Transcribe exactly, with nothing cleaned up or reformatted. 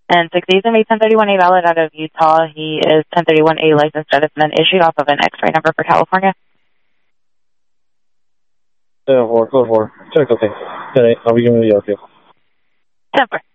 And six days and made ten thirty-one A valid out of Utah. He is ten thirty-one A licensed Edison issued off of an X-ray number for California. ten four, code four. Check, okay. ten eight, I'll be giving you the R P O. ten four.